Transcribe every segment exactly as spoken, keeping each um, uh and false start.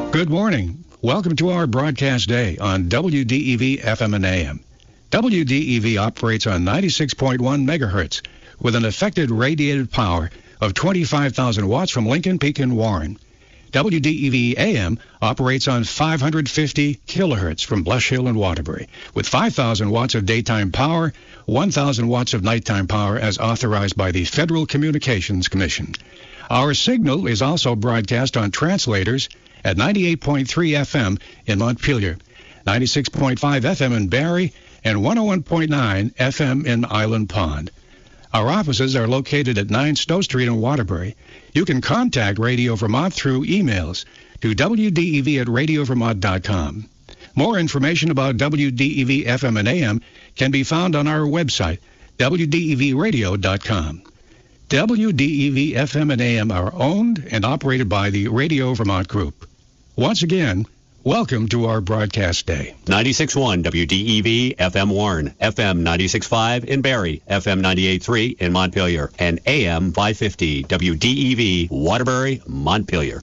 Good morning. Welcome to our broadcast day on W D E V F M and A M. W D E V operates on ninety-six point one megahertz with an affected radiated power of twenty-five thousand watts from Lincoln Peak and Warren. W D E V A M operates on five hundred fifty kilohertz from Blush Hill and Waterbury with five thousand watts of daytime power, one thousand watts of nighttime power as authorized by the Federal Communications Commission. Our signal is also broadcast on translators at ninety-eight point three F M in Montpelier, ninety-six point five F M in Barrie, and one oh one point nine F M in Island Pond. Our offices are located at nine Stowe Street in Waterbury. You can contact Radio Vermont through emails to W D E V at radio vermont dot com. More information about W D E V F M and A M can be found on our website, W D E V radio dot com. W D E V F M and A M are owned and operated by the Radio Vermont Group. Once again, welcome to our broadcast day. ninety-six point one W D E V F M Warren, F M ninety-six point five in Barrie, F M ninety-eight point three in Montpelier, and A M five fifty W D E V Waterbury, Montpelier.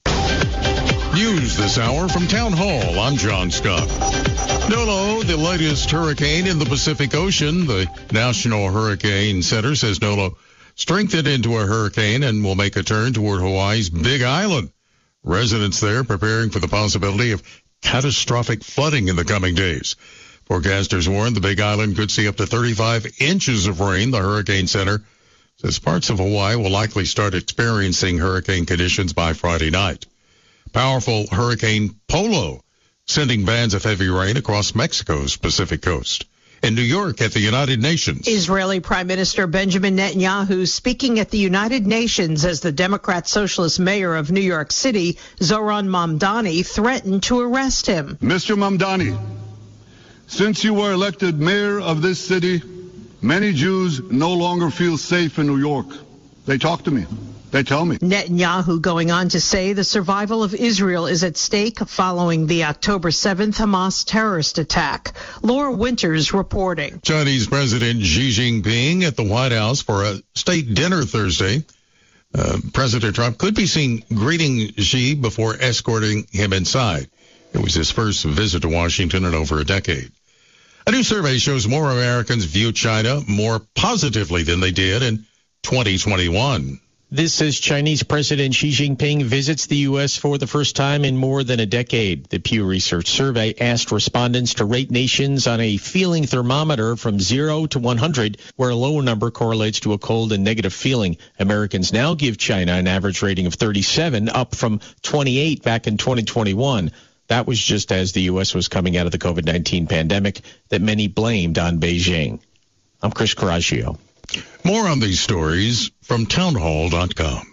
News this hour from Town Hall. I'm John Scott. Nolo, the latest hurricane in the Pacific Ocean. The National Hurricane Center says Nolo strengthened into a hurricane and will make a turn toward Hawaii's Big Island. Residents there preparing for the possibility of catastrophic flooding in the coming days. Forecasters warn the Big Island could see up to thirty-five inches of rain. The Hurricane Center says parts of Hawaii will likely start experiencing hurricane conditions by Friday night. Powerful Hurricane Polo sending bands of heavy rain across Mexico's Pacific coast. In New York at the United Nations, Israeli Prime Minister Benjamin Netanyahu speaking at the United Nations as the Democrat Socialist mayor of New York City, Zoran Mamdani, threatened to arrest him. Mister Mamdani, since you were elected mayor of this city, many Jews no longer feel safe in New York. They talk to me. They tell me. Netanyahu going on to say the survival of Israel is at stake following the October seventh Hamas terrorist attack. Laura Winters reporting. Chinese President Xi Jinping at the White House for a state dinner Thursday. Uh, President Trump could be seen greeting Xi before escorting him inside. It was his first visit to Washington in over a decade. A new survey shows more Americans view China more positively than they did in twenty twenty-one. This as Chinese President Xi Jinping visits the U S for the first time in more than a decade. The Pew Research survey asked respondents to rate nations on a feeling thermometer from zero to one hundred, where a lower number correlates to a cold and negative feeling. Americans now give China an average rating of thirty-seven, up from twenty-eight back in twenty twenty-one. That was just as the U S was coming out of the COVID nineteen pandemic that many blamed on Beijing. I'm Chris Coraggio. More on these stories from town hall dot com.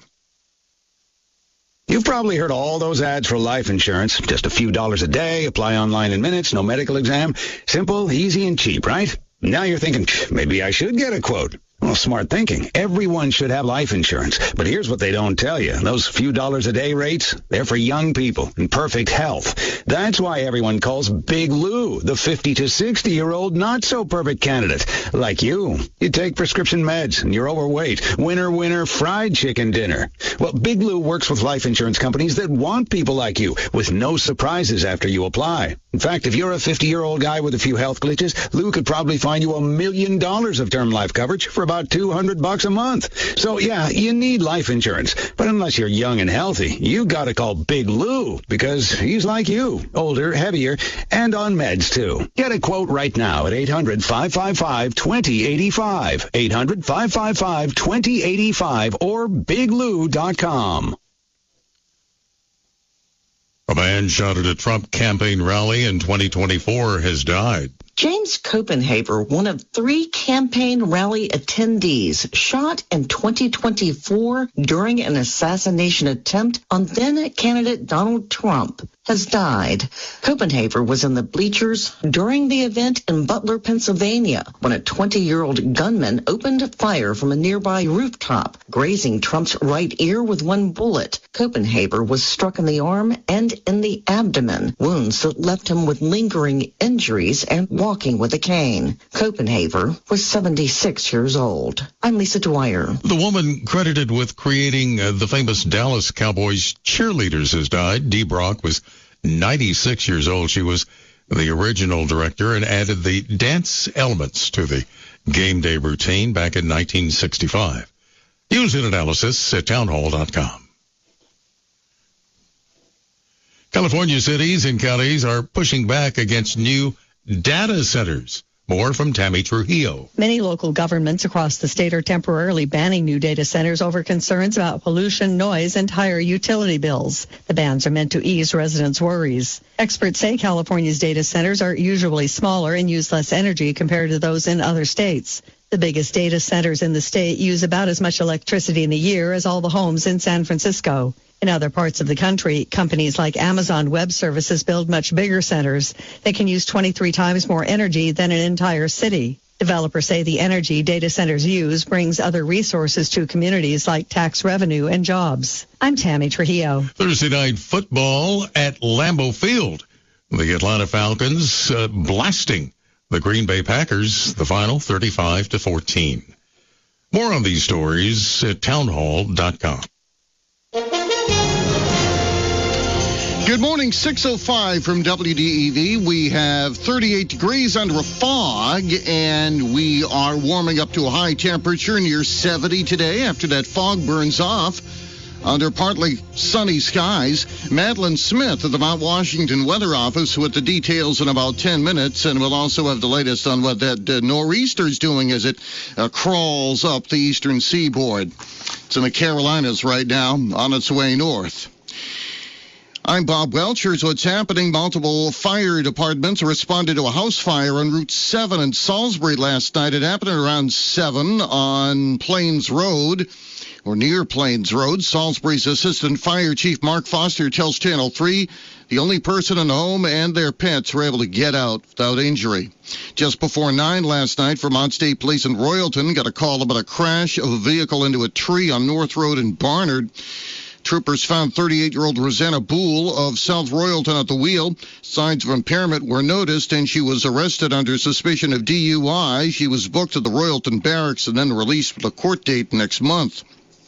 You've probably heard all those ads for life insurance. Just a few dollars a day, apply online in minutes, no medical exam. Simple, easy, and cheap, right? Now you're thinking, maybe I should get a quote. Well, smart thinking. Everyone should have life insurance. But here's what they don't tell you. Those few dollars a day rates, they're for young people in perfect health. That's why everyone calls Big Lou the fifty to sixty-year-old not-so-perfect candidate. Like you. You take prescription meds and you're overweight. Winner, winner, fried chicken dinner. Well, Big Lou works with life insurance companies that want people like you with no surprises after you apply. In fact, if you're a fifty-year-old guy with a few health glitches, Lou could probably find you a million dollars of term life coverage for about two hundred bucks a month. So, yeah, you need life insurance. But unless you're young and healthy, you got to call Big Lou because he's like you, older, heavier, and on meds, too. Get a quote right now at eight hundred, five five five, two oh eight five, eight hundred, five five five, two oh eight five, or big lou dot com. A man shot at a Trump campaign rally in twenty twenty-four has died. James Copenhaver, one of three campaign rally attendees, shot in twenty twenty-four during an assassination attempt on then-candidate Donald Trump, has died. Copenhaver was in the bleachers during the event in Butler, Pennsylvania, when a twenty-year-old gunman opened fire from a nearby rooftop, grazing Trump's right ear with one bullet. Copenhaver was struck in the arm and in the abdomen, wounds that left him with lingering injuries and walking with a cane. Copenhaver was seventy-six years old. I'm Lisa Dwyer. The woman credited with creating uh, the famous Dallas Cowboys cheerleaders has died. Dee Brock was ninety-six years old. She was the original director and added the dance elements to the game day routine back in nineteen sixty-five. News and analysis at townhall dot com. California cities and counties are pushing back against new data centers. More from Tammy Trujillo. Many local governments across the state are temporarily banning new data centers over concerns about pollution, noise, and higher utility bills. The bans are meant to ease residents' worries. Experts say California's data centers are usually smaller and use less energy compared to those in other states. The biggest data centers in the state use about as much electricity in a year as all the homes in San Francisco. In other parts of the country, companies like Amazon Web Services build much bigger centers. They can use twenty-three times more energy than an entire city. Developers say the energy data centers use brings other resources to communities like tax revenue and jobs. I'm Tammy Trujillo. Thursday night football at Lambeau Field. The Atlanta Falcons uh, blasting the Green Bay Packers, the final thirty-five to fourteen. More on these stories at townhall dot com. Good morning, six oh five from W D E V. We have thirty-eight degrees under a fog, and we are warming up to a high temperature near seventy today after that fog burns off under partly sunny skies. Madeline Smith of the Mount Washington Weather Office with the details in about ten minutes, and we'll also have the latest on what that uh, nor'easter's doing as it uh, crawls up the eastern seaboard. It's in the Carolinas right now, on its way north. I'm Bob Welch. Here's what's happening. Multiple fire departments responded to a house fire on Route seven in Salisbury last night. It happened around seven on Plains Road, or near Plains Road. Salisbury's Assistant Fire Chief Mark Foster tells Channel three the only person in the home and their pets were able to get out without injury. Just before nine last night, Vermont State Police in Royalton got a call about a crash of a vehicle into a tree on North Road in Barnard. Troopers found thirty-eight-year-old Rosanna Boole of South Royalton at the wheel. Signs of impairment were noticed, and she was arrested under suspicion of D U I. She was booked to the Royalton Barracks and then released with a court date next month.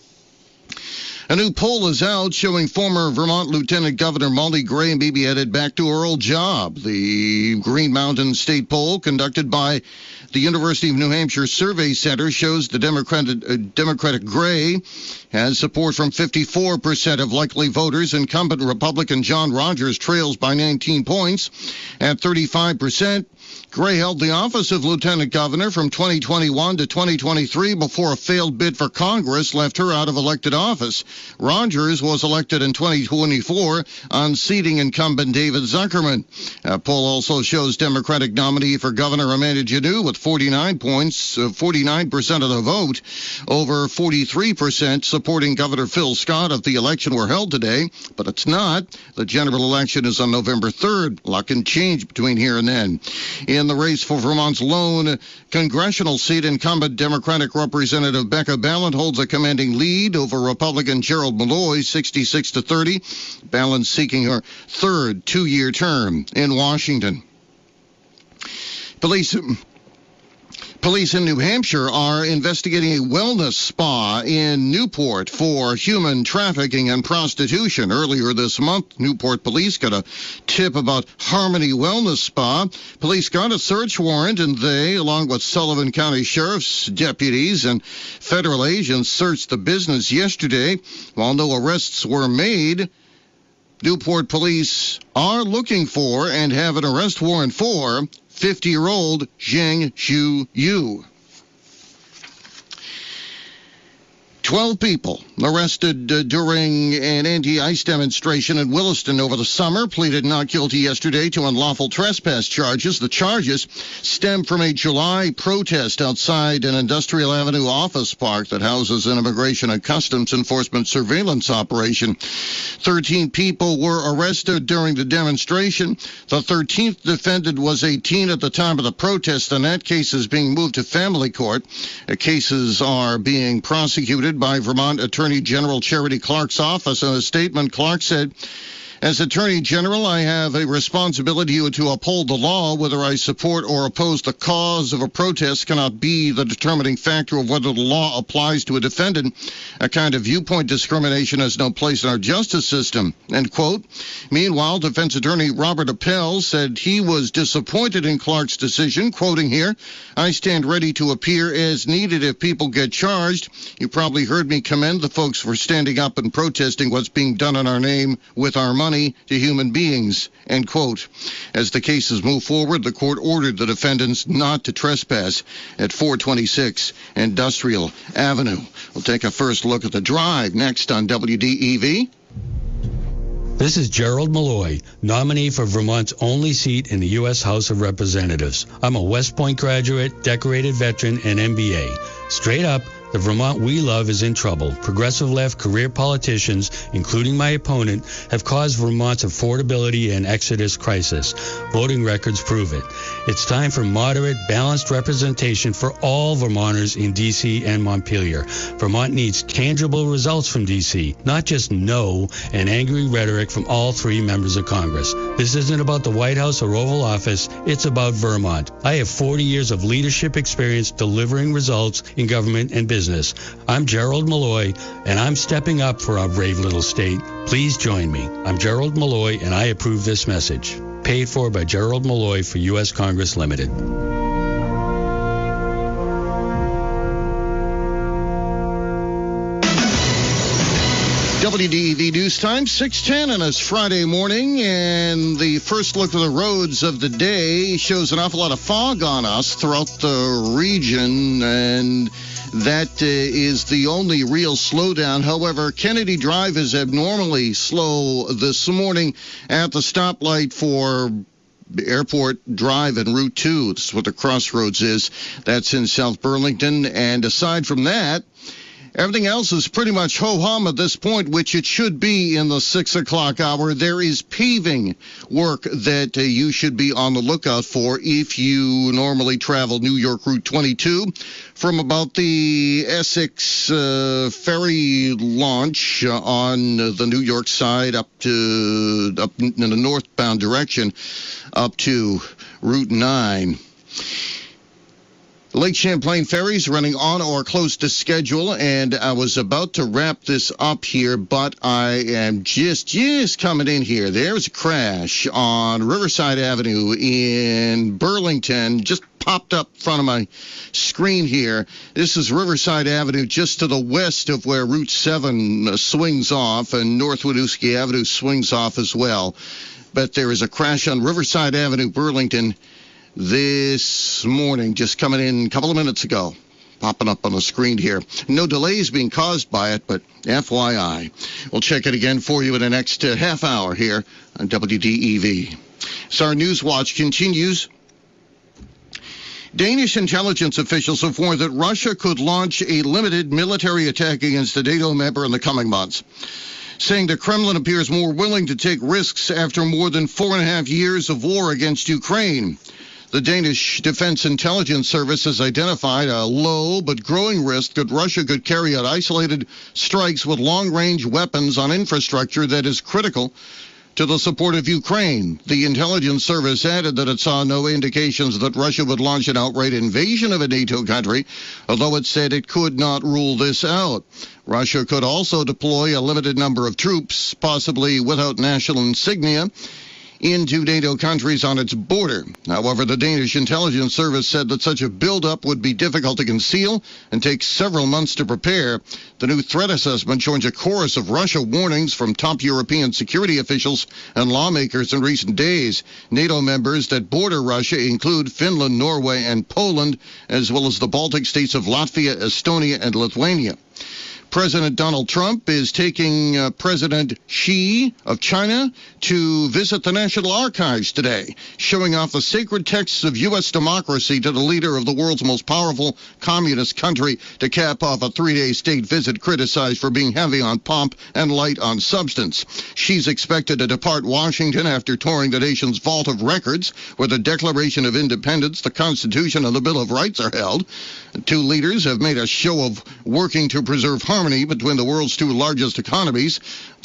A new poll is out showing former Vermont Lieutenant Governor Molly Gray may be headed back to her old job. The Green Mountain State Poll, conducted by the University of New Hampshire Survey Center, shows the Democratic, uh, Democratic Gray has support from fifty-four percent of likely voters. Incumbent Republican John Rogers trails by nineteen points at thirty-five percent. Gray held the office of Lieutenant Governor from twenty twenty-one to twenty twenty-three before a failed bid for Congress left her out of elected office. Rogers was elected in twenty twenty-four, unseating incumbent David Zuckerman. A poll also shows Democratic nominee for governor Amanda Janot with forty-nine points, uh, forty-nine percent of the vote, over forty-three percent supporting Governor Phil Scott if the election were held today, but it's not. The general election is on November third. A lot can change between here and then. In the race for Vermont's lone congressional seat, incumbent Democratic Representative Becca Balint holds a commanding lead over Republican Gerald Malloy, sixty-six to thirty. Balint seeking her third two-year term in Washington. Police... Police in New Hampshire are investigating a wellness spa in Newport for human trafficking and prostitution. Earlier this month, Newport police got a tip about Harmony Wellness Spa. Police got a search warrant, and they, along with Sullivan County Sheriff's deputies and federal agents, searched the business yesterday. While no arrests were made, Newport police are looking for and have an arrest warrant for fifty-year-old Zheng Xu Yu. Twelve people arrested uh, during an anti-ICE demonstration in Williston over the summer pleaded not guilty yesterday to unlawful trespass charges. The charges stem from a July protest outside an Industrial Avenue office park that houses an Immigration and Customs Enforcement surveillance operation. Thirteen people were arrested during the demonstration. The thirteenth defendant was eighteen at the time of the protest, and that case is being moved to family court. The cases are being prosecuted by Vermont Attorney General Charity Clark's office. In a statement, Clark said As Attorney General, I have a responsibility to uphold the law. Whether I support or oppose the cause of a protest cannot be the determining factor of whether the law applies to a defendant. A kind of viewpoint discrimination has no place in our justice system, end quote. Meanwhile, defense attorney Robert Appel said he was disappointed in Clark's decision, quoting here, "I stand ready to appear as needed if people get charged. You probably heard me commend the folks for standing up and protesting what's being done in our name with our money to human beings," end quote. As the cases move forward, the court ordered the defendants not to trespass at four twenty-six Industrial Avenue. We'll take a first look at the drive next on W D E V. This is Gerald Malloy, nominee for Vermont's only seat in the U S House of Representatives. I'm a West Point graduate, decorated veteran, and M B A. Straight up, the Vermont we love is in trouble. Progressive left career politicians, including my opponent, have caused Vermont's affordability and exodus crisis. Voting records prove it. It's time for moderate, balanced representation for all Vermonters in D C and Montpelier. Vermont needs tangible results from D C, not just no and angry rhetoric from all three members of Congress. This isn't about the White House or Oval Office. It's about Vermont. I have forty years of leadership experience delivering results in government and business. I'm Gerald Malloy, and I'm stepping up for our brave little state. Please join me. I'm Gerald Malloy, and I approve this message. Paid for by Gerald Malloy for U S Congress Limited. W D E V News Time, six ten on this Friday morning, and the first look at the roads of the day shows an awful lot of fog on us throughout the region, and that uh, is the only real slowdown. However, Kennedy Drive is abnormally slow this morning at the stoplight for Airport Drive and Route two. This is what the crossroads is. That's in South Burlington, and aside from that, everything else is pretty much ho-hum at this point, which it should be in the six o'clock hour. There is paving work that uh, you should be on the lookout for if you normally travel New York Route twenty-two from about the Essex uh, ferry launch uh, on uh, the New York side up to up in the northbound direction up to Route nine. Lake Champlain ferries running on or close to schedule, and I was about to wrap this up here, but I am just, just coming in here. There's a crash on Riverside Avenue in Burlington, just popped up in front of my screen here. This is Riverside Avenue, just to the west of where Route seven swings off, and North Winooski Avenue swings off as well. But there is a crash on Riverside Avenue, Burlington, this morning, just coming in a couple of minutes ago, popping up on the screen here. No delays being caused by it, but F Y I. We'll check it again for you in the next uh, half hour here on W D E V. So our News Watch continues. Danish intelligence officials have warned that Russia could launch a limited military attack against a NATO member in the coming months, saying the Kremlin appears more willing to take risks after more than four and a half years of war against Ukraine. The Danish Defense Intelligence Service has identified a low but growing risk that Russia could carry out isolated strikes with long-range weapons on infrastructure that is critical to the support of Ukraine. The intelligence service added that it saw no indications that Russia would launch an outright invasion of a NATO country, although it said it could not rule this out. Russia could also deploy a limited number of troops, possibly without national insignia, into NATO countries on its border. However, the Danish intelligence service said that such a buildup would be difficult to conceal and take several months to prepare. The new threat assessment joins a chorus of Russia warnings from top European security officials and lawmakers in recent days. NATO members that border Russia include Finland, Norway, and Poland, as well as the Baltic states of Latvia, Estonia, and Lithuania. President Donald Trump is taking uh, President Xi of China to visit the National Archives today, showing off the sacred texts of U S democracy to the leader of the world's most powerful communist country to cap off a three-day state visit criticized for being heavy on pomp and light on substance. Xi's expected to depart Washington after touring the nation's vault of records, where the Declaration of Independence, the Constitution, and the Bill of Rights are held. The two leaders have made a show of working to preserve harmony between the world's two largest economies.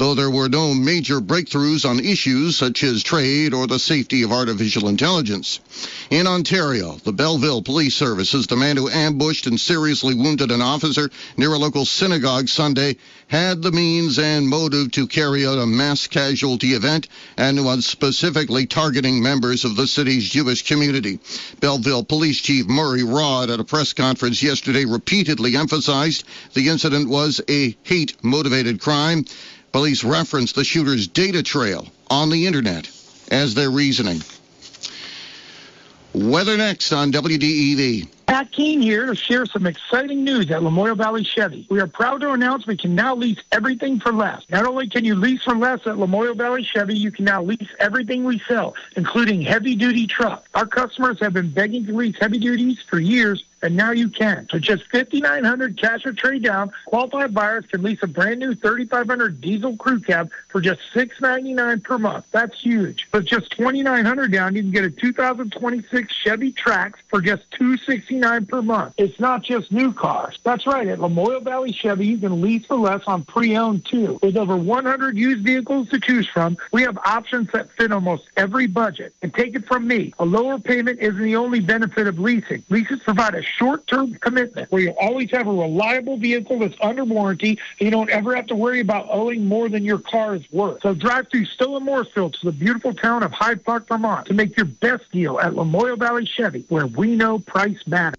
though there were no major breakthroughs on issues such as trade or the safety of artificial intelligence. In Ontario, the Belleville Police Service says the man who ambushed and seriously wounded an officer near a local synagogue Sunday had the means and motive to carry out a mass casualty event and was specifically targeting members of the city's Jewish community. Belleville Police Chief Murray Rod at a press conference yesterday repeatedly emphasized the incident was a hate-motivated crime. Police referenced the shooter's data trail on the internet as their reasoning. Weather next on W D E V. Pat Keene here to share some exciting news at Lamoille Valley Chevy. We are proud to announce we can now lease everything for less. Not only can you lease for less at Lamoille Valley Chevy, you can now lease everything we sell, including heavy-duty trucks. Our customers have been begging to lease heavy duties for years, and now you can. For just five thousand nine hundred dollars cash or trade down, qualified buyers can lease a brand new thirty-five hundred dollars diesel crew cab for just six hundred ninety-nine dollars per month. That's huge. With just two thousand nine hundred dollars down, you can get a two thousand twenty-six Chevy Trax for just two hundred sixty-nine dollars per month. It's not just new cars. That's right. At Lamoille Valley Chevy, you can lease for less on pre-owned too. With over one hundred used vehicles to choose from, we have options that fit almost every budget. And take it from me, a lower payment isn't the only benefit of leasing. Leases provide a short-term commitment where you always have a reliable vehicle that's under warranty, and you don't ever have to worry about owing more than your car is worth. So drive through Stowe and Mooresville to the beautiful town of Hyde Park, Vermont to make your best deal at Lamoille Valley Chevy, where we know price matters.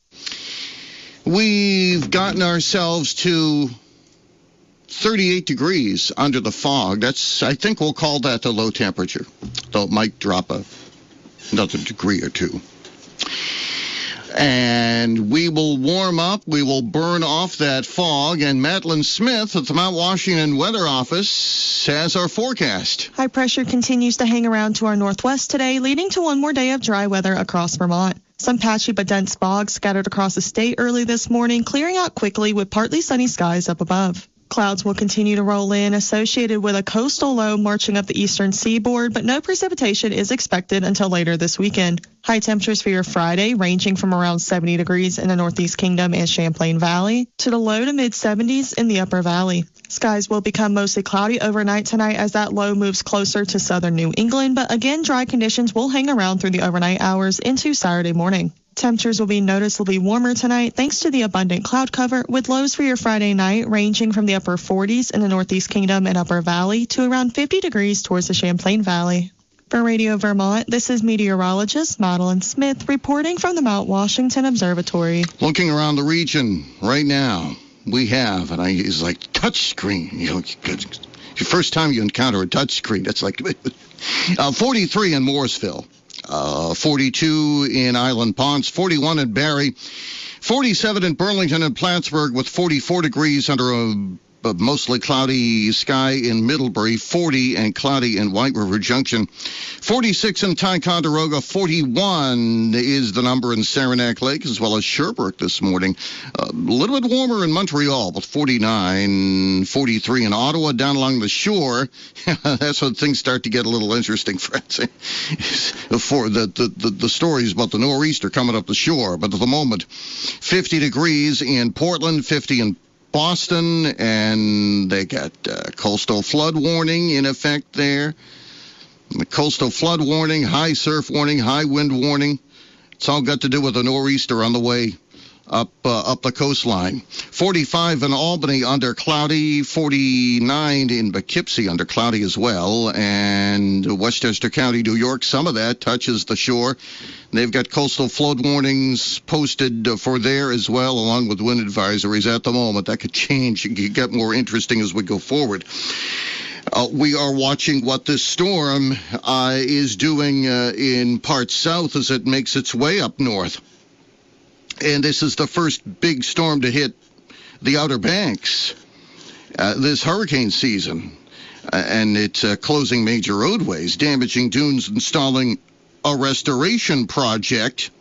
We've gotten ourselves to thirty-eight degrees under the fog. That's, I think we'll call that the low temperature, though it might drop a, another degree or two. And we will warm up, we will burn off that fog, and Madeline Smith at the Mount Washington Weather Office has our forecast. High pressure continues to hang around to our northwest today, leading to one more day of dry weather across Vermont. Some patchy but dense fog scattered across the state early this morning, clearing out quickly with partly sunny skies up above. Clouds will continue to roll in, associated with a coastal low marching up the eastern seaboard, but no precipitation is expected until later this weekend. High temperatures for your Friday ranging from around seventy degrees in the Northeast Kingdom and Champlain Valley to the low to mid seventies in the Upper Valley. Skies will become mostly cloudy overnight tonight as that low moves closer to southern New England, but again, dry conditions will hang around through the overnight hours into Saturday morning. Temperatures will be noticeably warmer tonight thanks to the abundant cloud cover, with lows for your Friday night ranging from the upper forties in the Northeast Kingdom and Upper Valley to around fifty degrees towards the Champlain Valley. For Radio Vermont, this is meteorologist Madeline Smith reporting from the Mount Washington Observatory. Looking around the region right now, we have, and I it's like touch screen. You know, the first time you encounter a touch screen, that's like uh, forty-three in Mooresville. Uh, forty-two in Island Ponce, forty-one in Barrie, forty-seven in Burlington and Plattsburgh with forty-four degrees under a, a mostly cloudy sky in Middlebury, forty and cloudy in White River Junction, forty-six in Ticonderoga, forty-one is the number in Saranac Lake as well as Sherbrooke this morning. Uh, a little bit warmer in Montreal with forty-nine, forty-three in Ottawa down along the shore. That's when things start to get a little interesting, friends. For the, the, the, the stories about the nor'easter coming up the shore, but at the moment, fifty degrees in Portland, fifty in Boston, and they got uh, coastal flood warning in effect there. The coastal flood warning, high surf warning, high wind warning. It's all got to do with a nor'easter on the way up uh, up the coastline. forty-five in Albany under cloudy, forty-nine in Poughkeepsie under cloudy as well, and Westchester County, New York, some of that touches the shore. They've got coastal flood warnings posted for there as well, along with wind advisories at the moment. That could change. It could get more interesting as we go forward. Uh, we are watching what this storm uh, is doing uh, in parts south as it makes its way up north. And this is the first big storm to hit the Outer Banks uh, this hurricane season. Uh, and it's uh, closing major roadways, damaging dunes, installing a restoration project.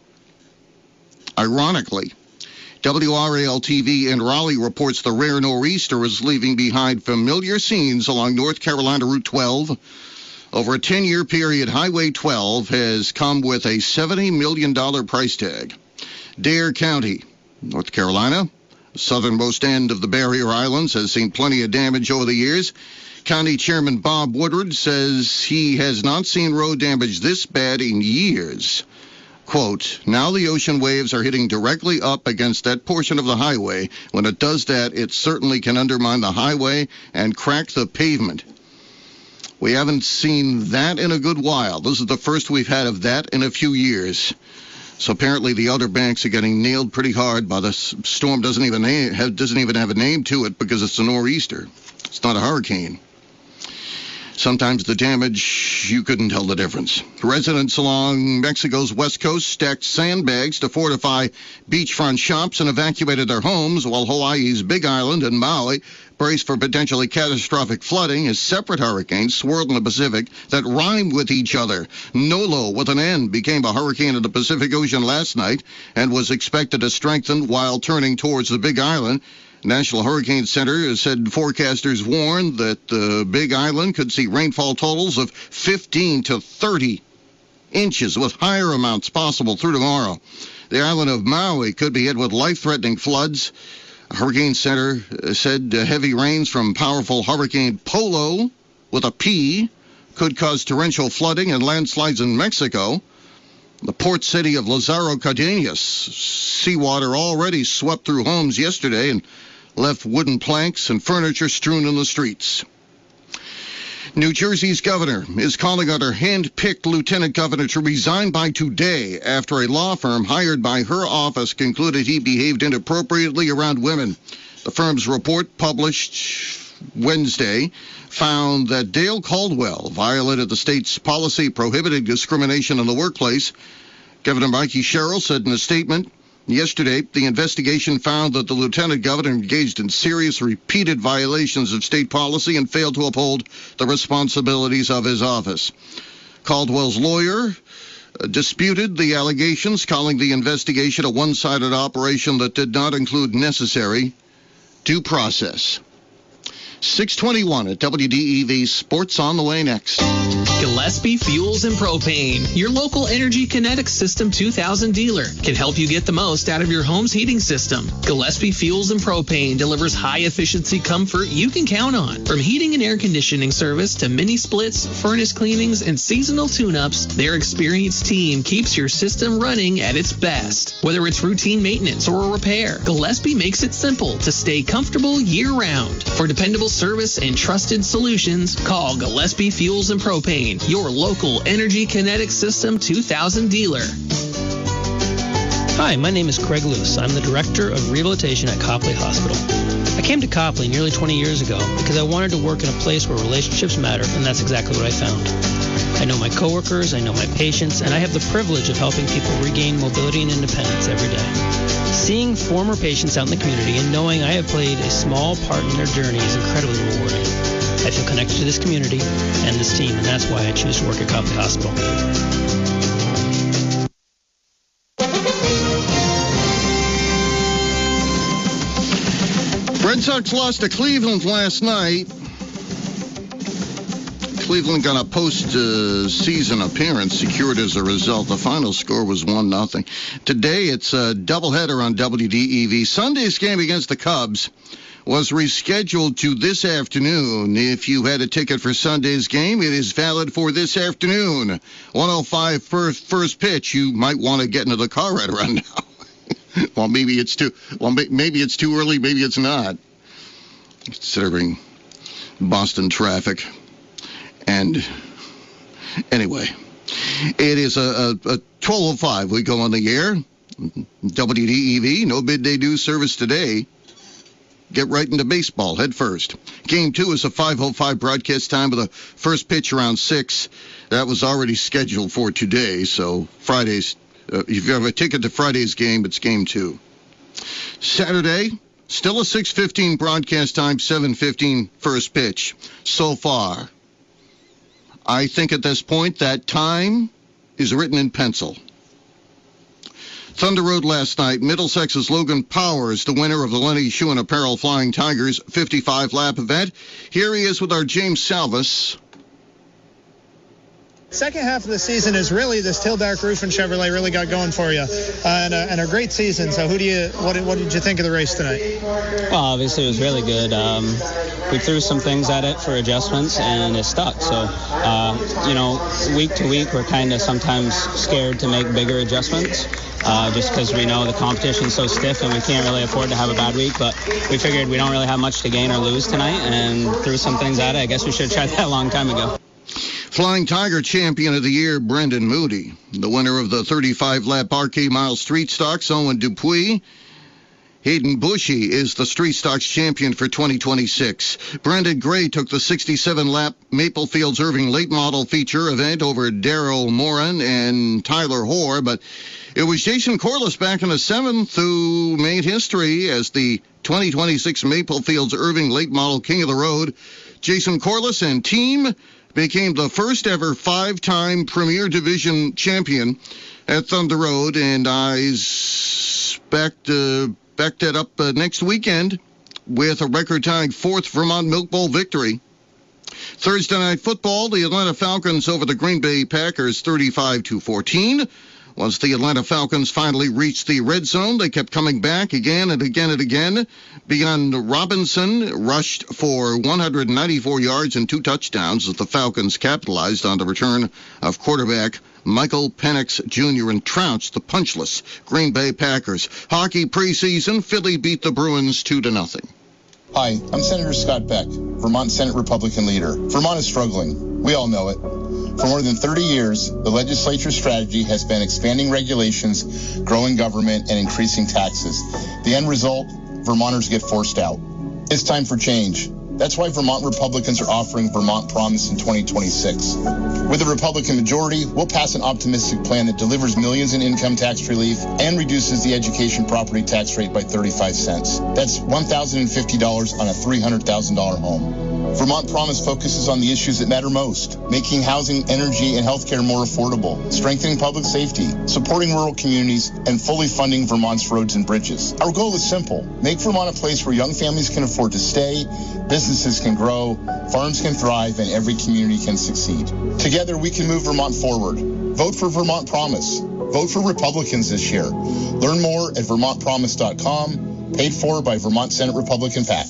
Ironically, W R A L T V in Raleigh reports the rare nor'easter is leaving behind familiar scenes along North Carolina Route twelve. Over a ten-year period, Highway twelve has come with a seventy million dollars price tag. Dare County, North Carolina, the southernmost end of the Barrier Islands, has seen plenty of damage over the years. County Chairman Bob Woodward says he has not seen road damage this bad in years. Quote, now the ocean waves are hitting directly up against that portion of the highway. When it does that, it certainly can undermine the highway and crack the pavement. We haven't seen that in a good while. This is the first we've had of that in a few years. So apparently the Outer Banks are getting nailed pretty hard by the storm. Doesn't even have, doesn't even have a name to it because it's a nor'easter. It's not a hurricane. Sometimes the damage, you couldn't tell the difference. Residents along Mexico's west coast stacked sandbags to fortify beachfront shops and evacuated their homes, while Hawaii's Big Island and Maui braced for potentially catastrophic flooding as separate hurricanes swirled in the Pacific that rhymed with each other. Nolo, with an N, became a hurricane in the Pacific Ocean last night and was expected to strengthen while turning towards the Big Island. National Hurricane Center said forecasters warned that the Big Island could see rainfall totals of fifteen to thirty inches, with higher amounts possible through tomorrow. The island of Maui could be hit with life-threatening floods. Hurricane Center said heavy rains from powerful Hurricane Polo, with a P, could cause torrential flooding and landslides in Mexico. The port city of Lazaro Cardenas, seawater already swept through homes yesterday and left wooden planks and furniture strewn in the streets. New Jersey's governor is calling on her hand-picked lieutenant governor to resign by today after a law firm hired by her office concluded he behaved inappropriately around women. The firm's report, published Wednesday, found that Dale Caldwell violated the state's policy prohibiting discrimination in the workplace. Governor Mikey Sherrill said in a statement yesterday, the investigation found that the lieutenant governor engaged in serious, repeated violations of state policy and failed to uphold the responsibilities of his office. Caldwell's lawyer uh, disputed the allegations, calling the investigation a one-sided operation that did not include necessary due process. six twenty-one at W D E V Sports on the way next. Gillespie Fuels and Propane, your local Energy Kinetic System two thousand dealer, can help you get the most out of your home's heating system. Gillespie Fuels and Propane delivers high-efficiency comfort you can count on. From heating and air conditioning service to mini splits, furnace cleanings, and seasonal tune-ups, their experienced team keeps your system running at its best. Whether it's routine maintenance or a repair, Gillespie makes it simple to stay comfortable year-round. For dependable service and trusted solutions, call Gillespie Fuels and Propane, your local Energy Kinetic System two thousand dealer. Hi, my name is Craig Luce. I'm the Director of Rehabilitation at Copley Hospital. I came to Copley nearly twenty years ago because I wanted to work in a place where relationships matter, and that's exactly what I found. I know my coworkers, I know my patients, and I have the privilege of helping people regain mobility and independence every day. Seeing former patients out in the community and knowing I have played a small part in their journey is incredibly rewarding. I feel connected to this community and this team, and that's why I choose to work at Copley Hospital. Red Sox lost to Cleveland last night. Cleveland got a post-season appearance secured as a result. The final score was one nothing. Today, it's a doubleheader on W D E V. Sunday's game against the Cubs was rescheduled to this afternoon. If you had a ticket for Sunday's game, it is valid for this afternoon. one oh five first, first pitch. You might want to get into the car right around now. well, maybe it's too. Well, maybe it's too early. Maybe it's not. Considering Boston traffic. And anyway, it is a, a, a twelve oh five. We go on the air. W D E V, no midday news service today. Get right into baseball head first. Game two is a five oh five broadcast time with a first pitch around six. That was already scheduled for today, so Friday's, uh, if you have a ticket to Friday's game, it's game two. Saturday, still a six fifteen broadcast time, seven fifteen first pitch so far. I think at this point that time is written in pencil. Thunder Road last night, Middlesex's Logan Powers, the winner of the Lenny Schuhen Apparel Flying Tigers fifty-five lap event. Here he is with our James Salvis. Second half of the season is really this Till Dark Roof and Chevrolet really got going for you, uh, and, a, and a great season. So who do you what, what did you think of the race tonight? Well, obviously it was really good. Um, we threw some things at it for adjustments, and it stuck. So, uh, you know, week to week we're kind of sometimes scared to make bigger adjustments. Uh, just because we know the competition's so stiff and we can't really afford to have a bad week. But we figured we don't really have much to gain or lose tonight and threw some things at it. I guess we should have tried that a long time ago. Flying Tiger Champion of the Year, Brendan Moody. The winner of the thirty-five lap R K Mile Street Stocks, Owen Dupuis. Hayden Bushy is the Street Stocks champion for twenty twenty-six. Brendan Gray took the sixty-seven lap Maple Fields Irving late model feature event over Daryl Moran and Tyler Hoare, but it was Jason Corliss back in the seventh who made history as the twenty twenty-six Maple Fields Irving late model king of the road. Jason Corliss and team became the first ever five-time Premier Division champion at Thunder Road, and I expect uh, back that up uh, next weekend with a record-tying fourth Vermont Milk Bowl victory. Thursday night football, the Atlanta Falcons over the Green Bay Packers thirty-five to fourteen. Once the Atlanta Falcons finally reached the red zone, they kept coming back again and again and again. Bijan Robinson rushed for one hundred ninety-four yards and two touchdowns as the Falcons capitalized on the return of quarterback Michael Penix Junior and trounced the punchless Green Bay Packers. Hockey preseason, Philly beat the Bruins two to nothing. Hi, I'm Senator Scott Beck, Vermont Senate Republican leader. Vermont is struggling. We all know it. For more than thirty years, the legislature's strategy has been expanding regulations, growing government, and increasing taxes. The end result, Vermonters get forced out. It's time for change. That's why Vermont Republicans are offering Vermont Promise in twenty twenty-six. With a Republican majority, we'll pass an optimistic plan that delivers millions in income tax relief and reduces the education property tax rate by thirty-five cents. That's one thousand fifty dollars on a three hundred thousand dollars home. Vermont Promise focuses on the issues that matter most, making housing, energy, and healthcare more affordable, strengthening public safety, supporting rural communities, and fully funding Vermont's roads and bridges. Our goal is simple: make Vermont a place where young families can afford to stay, businesses can grow, farms can thrive, and every community can succeed. Together, we can move Vermont forward. Vote for Vermont Promise. Vote for Republicans this year. Learn more at vermont promise dot com, paid for by Vermont Senate Republican PAC.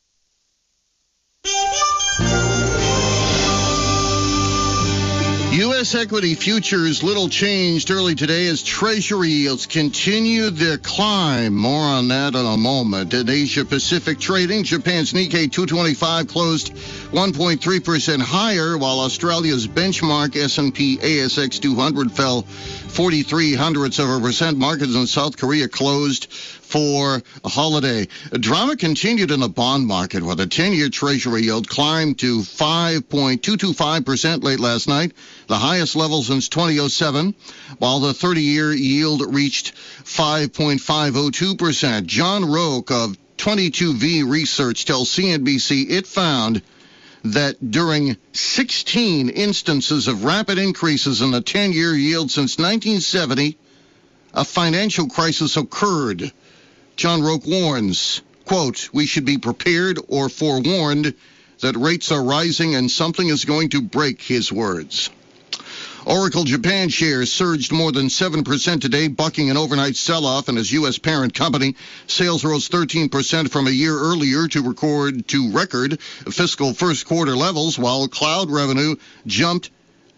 U S equity futures little changed early today as Treasury yields continued their climb. More on that in a moment. In Asia Pacific trading, Japan's Nikkei two twenty-five closed one point three percent higher, while Australia's benchmark S and P A S X two hundred fell forty-three hundredths of a percent. Markets in South Korea closed for a holiday. A drama continued in the bond market, where the ten-year Treasury yield climbed to five point two two five percent late last night, the highest level since twenty oh seven, while the thirty-year yield reached five point five oh two percent. John Roque of twenty-two V Research tells C N B C it found that during sixteen instances of rapid increases in the ten-year yield since nineteen seventy, a financial crisis occurred. John Roque warns, quote, "We should be prepared or forewarned that rates are rising and something is going to break," his words. Oracle Japan shares surged more than seven percent today, bucking an overnight sell-off, and as U S parent company, sales rose thirteen percent from a year earlier to record to record fiscal first quarter levels, while cloud revenue jumped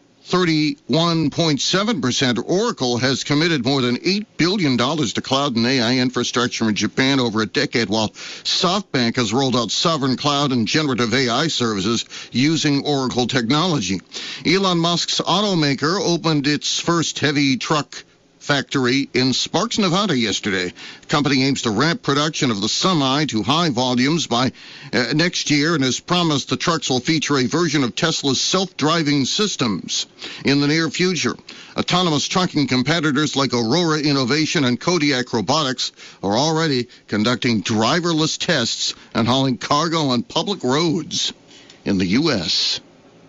thirty-one point seven percent. Oracle has committed more than eight billion dollars to cloud and A I infrastructure in Japan over a decade, while SoftBank has rolled out sovereign cloud and generative A I services using Oracle technology. Elon Musk's automaker opened its first heavy truck factory in Sparks, Nevada yesterday. The company aims to ramp production of the Semi to high volumes by uh, next year and has promised the trucks will feature a version of Tesla's self-driving systems in the near future. Autonomous trucking competitors like Aurora Innovation and Kodiak Robotics are already conducting driverless tests and hauling cargo on public roads in the U S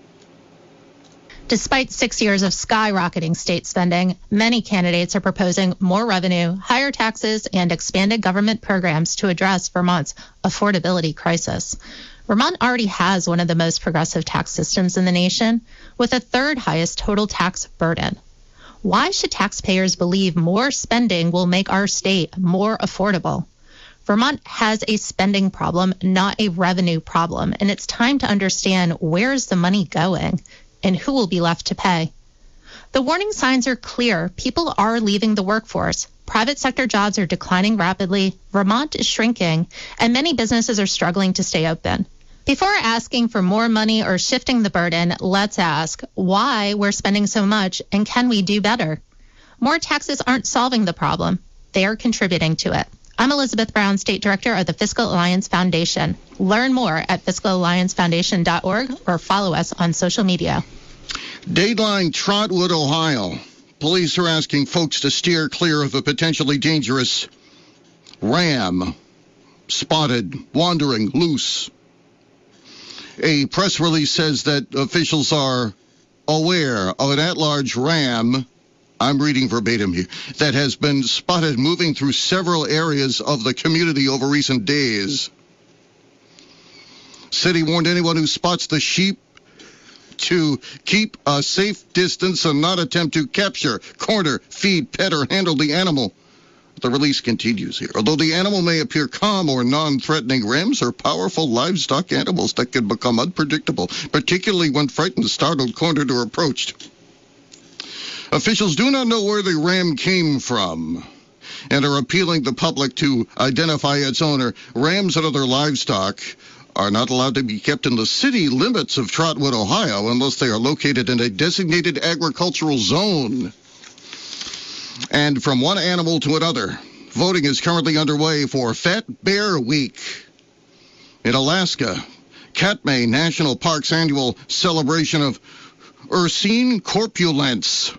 Despite six years of skyrocketing state spending, many candidates are proposing more revenue, higher taxes, and expanded government programs to address Vermont's affordability crisis. Vermont already has one of the most progressive tax systems in the nation, with a third highest total tax burden. Why should taxpayers believe more spending will make our state more affordable? Vermont has a spending problem, not a revenue problem, and it's time to understand where is the money going and who will be left to pay. The warning signs are clear. People are leaving the workforce. Private sector jobs are declining rapidly. Vermont is shrinking, and many businesses are struggling to stay open. Before asking for more money or shifting the burden, let's ask why we're spending so much and can we do better? More taxes aren't solving the problem. They are contributing to it. I'm Elizabeth Brown, State Director of the Fiscal Alliance Foundation. Learn more at fiscal alliance foundation dot org or follow us on social media. Dateline Trotwood, Ohio. Police are asking folks to steer clear of a potentially dangerous ram spotted wandering loose. A press release says that officials are aware of an at-large ram, I'm reading verbatim here, that has been spotted moving through several areas of the community over recent days. City warned anyone who spots the sheep to keep a safe distance and not attempt to capture, corner, feed, pet, or handle the animal. The release continues here. Although the animal may appear calm or non-threatening, rams are powerful livestock animals that can become unpredictable, particularly when frightened, startled, cornered, or approached. Officials do not know where the ram came from and are appealing the public to identify its owner. Rams and other livestock are not allowed to be kept in the city limits of Trotwood, Ohio, unless they are located in a designated agricultural zone. And from one animal to another, voting is currently underway for Fat Bear Week. In Alaska, Katmai National Park's annual celebration of Ursine corpulence.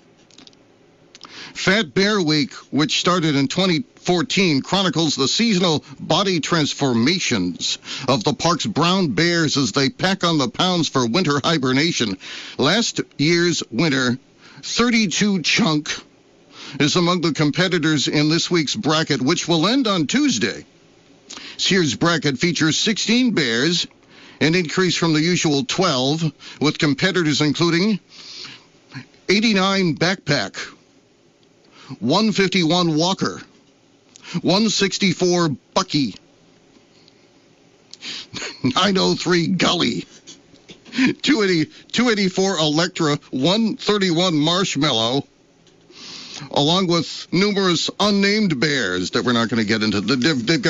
Fat Bear Week, which started in twenty fourteen, chronicles the seasonal body transformations of the park's brown bears as they pack on the pounds for winter hibernation. Last year's winner, thirty-two Chunk, is among the competitors in this week's bracket, which will end on Tuesday. This year's bracket features sixteen bears, an increase from the usual twelve, with competitors including eighty-nine Backpack, one fifty-one Walker, one sixty-four Bucky, nine oh three Gully, two eighty, two eighty-four Electra, one thirty-one Marshmallow, along with numerous unnamed bears that we're not going to get into. They've got